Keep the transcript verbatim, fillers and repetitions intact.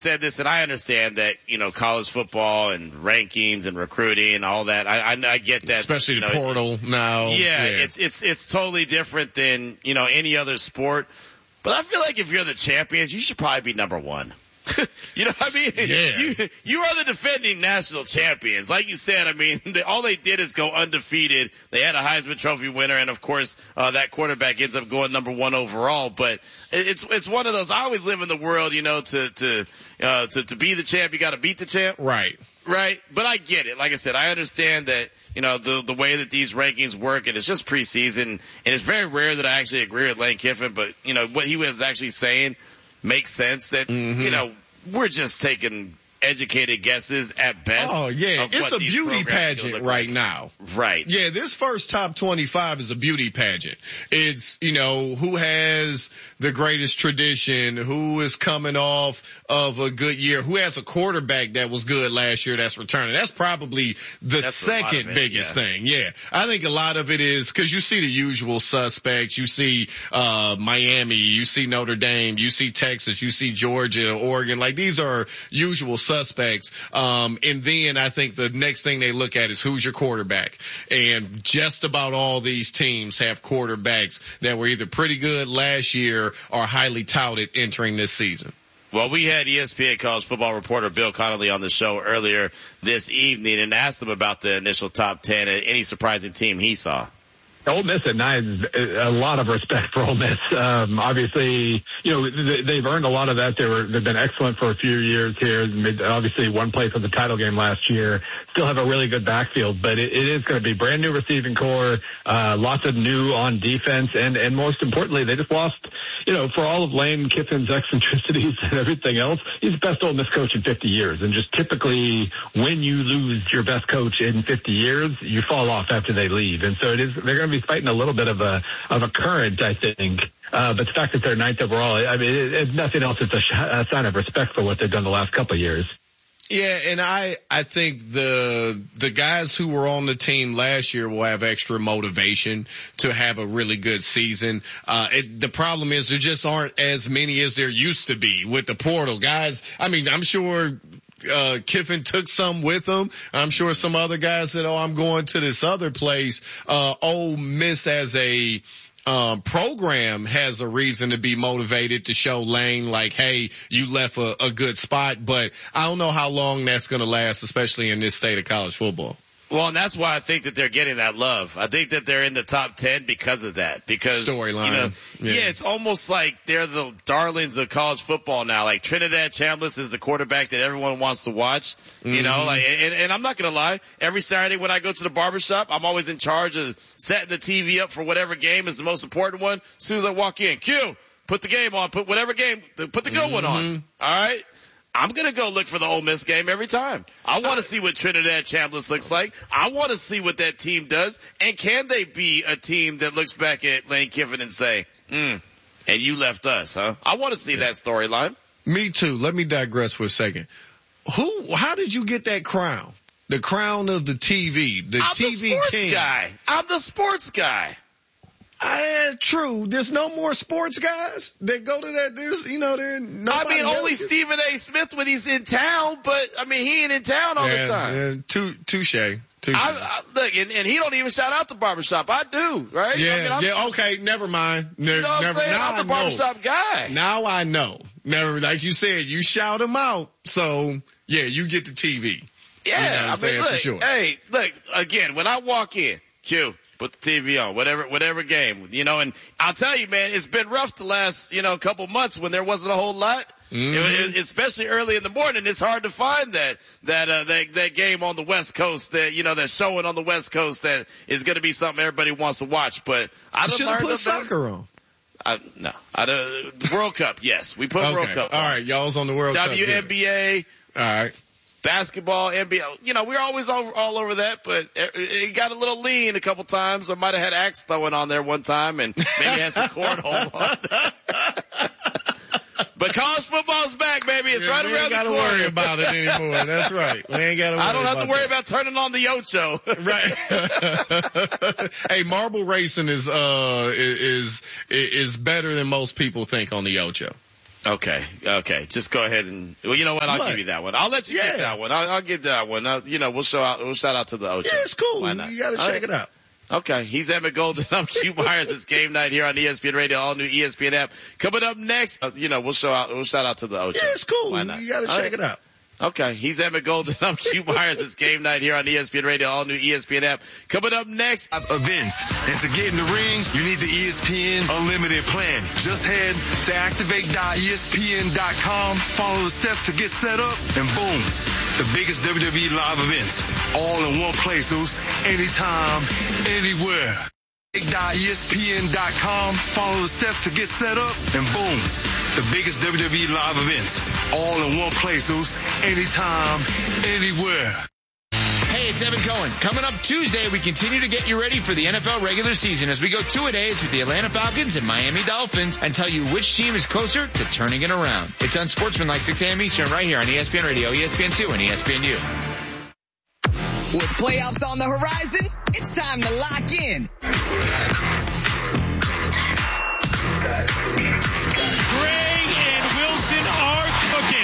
said this, and I understand that, you know, college football and rankings and recruiting and all that. I, I, I get that. Especially you the know, portal now. Yeah, yeah, it's, it's, it's totally different than, you know, any other sport. But I feel like if you're the champions, you should probably be number one. You know what I mean? Yeah. You, you are the defending national champions. Like you said, I mean, they, all they did is go undefeated. They had a Heisman Trophy winner, and of course, uh, that quarterback ends up going number one overall. But it, it's, it's one of those, I always live in the world, you know, to, to, uh, to, to be the champ, you gotta beat the champ. Right. Right. But I get it. Like I said, I understand that, you know, the, the way that these rankings work, and it's just preseason, and it's very rare that I actually agree with Lane Kiffin, but, you know, what he was actually saying makes sense that, mm-hmm. you know, we're just taking educated guesses at best. Oh, yeah. It's a beauty pageant right like. now. Right. Yeah, this first top twenty-five is a beauty pageant. It's, you know, who has the greatest tradition, who is coming off of a good year, who has a quarterback that was good last year that's returning. That's probably the that's second it, biggest yeah. thing. Yeah. I think a lot of it is because you see the usual suspects. You see, uh, Miami, you see Notre Dame, you see Texas, you see Georgia, Oregon. Like these are usual suspects. Um, and then I think the next thing they look at is who's your quarterback. And just about all these teams have quarterbacks that were either pretty good last year or highly touted entering this season. Well, we had E S P N college football reporter Bill Connolly on the show earlier this evening and asked him about the initial top ten and any surprising team he saw. Ole Miss at nine, a lot of respect for Ole Miss. Um, obviously, you know, they've earned a lot of that. They were, they've been excellent for a few years here. Made, obviously, one play for the title game last year. Still have a really good backfield, but it, it is going to be brand new receiving core, uh, lots of new on defense, and, and most importantly, they just lost, you know, for all of Lane Kiffin's eccentricities and everything else, he's the best Ole Miss coach in fifty years. And just typically, when you lose your best coach in fifty years, you fall off after they leave. And so it is, they're going to be fighting a little bit of a of a current, I think. Uh, but the fact that they're ninth overall, I mean, it, if nothing else, it's a, sh- a sign of respect for what they've done the last couple of years. Yeah, and I, I think the, the guys who were on the team last year will have extra motivation to have a really good season. Uh, it, the problem is there just aren't as many as there used to be with the portal guys. I mean, I'm sure, uh, Kiffin took some with him. I'm sure some other guys said, oh, I'm going to this other place. Uh, Ole Miss as a, Um, program has a reason to be motivated to show Lane like, hey, you left a, a good spot, but I don't know how long that's going to last, especially in this state of college football. Well, and that's why I think that they're getting that love. I think that they're in the top ten because of that. Because, storyline. You know, yeah. yeah, it's almost like they're the darlings of college football now. Like Trinidad Chambliss is the quarterback that everyone wants to watch. Mm-hmm. You know, like, and, and I'm not going to lie. Every Saturday when I go to the barbershop, I'm always in charge of setting the T V up for whatever game is the most important one. As soon as I walk in, Q, put the game on, put whatever game, put the good mm-hmm. one on. All right. I'm going to go look for the Ole Miss game every time. I want to see what Trinidad Chambliss looks like. I want to see what that team does. And can they be a team that looks back at Lane Kiffin and say, hmm, and you left us, huh? I want to see yeah. that storyline. Me too. Let me digress for a second. Who, how did you get that crown? The crown of the T V, the I'm T V the sports king. guy. I'm the sports guy. Uh, true. There's no more sports guys that go to that. There's, you know, there. I mean, only Stephen A. Smith when he's in town, but I mean, he ain't in town all yeah, the time. Yeah, tou- touche. Touche. I, I, look, and, and he don't even shout out the barbershop. I do, right? Yeah, I mean, yeah. Okay, never mind. Ne- you know what never, I'm saying? now I'm the I barbershop know. guy. Now I know. Never, like you said, you shout him out. So yeah, you get the T V. Yeah, you know what I'm I saying, mean, look, for sure. Hey, look, again, when I walk in, Q, put the T V on, whatever, whatever game, you know, and I'll tell you, man, it's been rough the last, you know, couple months when there wasn't a whole lot. Mm-hmm. It, it, especially early in the morning, it's hard to find that, that, uh, that, that game on the West Coast that, you know, that's showing on the West Coast that is going to be something everybody wants to watch, but I should have put soccer on. I, no, I don't, World Cup, yes, we put okay. World Cup on. on. All right, y'all's on the World W N B A. Cup. All right. Basketball, N B A, you know, we're always over, all over that, but it, it got a little lean a couple times. I might have had axe throwing on there one time and maybe had some cornhole on. But college football's back, baby. It's yeah, right around the corner. We ain't got to worry about it anymore. That's right. We ain't got to worry I don't have about to worry that. about turning on the Ocho. Right. Hey, marble racing is, uh, is, is better than most people think on the Ocho. Okay, okay. Just go ahead and, well, you know what? I'll What? give you that one. I'll let you Yeah. get that one. I'll, I'll give that one. Uh, you know, we'll show out, we'll shout out to the Ocho. Yeah, it's cool. Why not? You got to All check right. it out. Okay, he's Emmett Golden. I'm Q Myers. It's game night here on E S P N Radio, all new E S P N app. Coming up next, uh, you know, we'll show out, we'll shout out to the Ocho. Yeah, it's cool. Why not? You got to All check right. it out. Okay, he's Emmett Golden. I'm Q Myers. It's game night here on E S P N Radio, all new E S P N app. Coming up next, Events. And to get in the ring, you need the E S P N Unlimited plan. Just head to activate dot E S P N dot com, follow the steps to get set up, and boom, the biggest W W E live events. All in one place, Oos. Anytime, anywhere. dot E S P N dot com, follow the steps to get set up, and boom, the biggest W W E live events. All in one place, Oos. Anytime, anywhere. Hey, it's Evan Cohen. Coming up Tuesday, we continue to get you ready for the N F L regular season as we go two-a-days with the Atlanta Falcons and Miami Dolphins and tell you which team is closer to turning it around. It's Unsportsmanlike, six a.m. Eastern, right here on E S P N Radio, E S P N two, and E S P N U. With playoffs on the horizon, it's time to lock in